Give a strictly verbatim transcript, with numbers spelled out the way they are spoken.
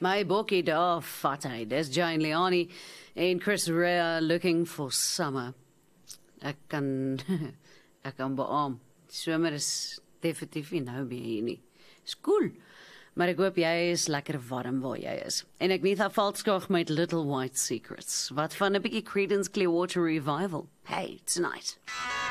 My bokkie daar vat hy, dis Jane Leoni en Chris Rea looking for summer. Ek kan, ek kan beaam, somer is definitief nie nou meer hier nie. Is cool, maar ek hoop jy is lekker warm waar jy is. En ek niet haar Valskog met Little White Secrets. Wat van 'n bietjie Creedence Clearwater Revival? Hey, tonight.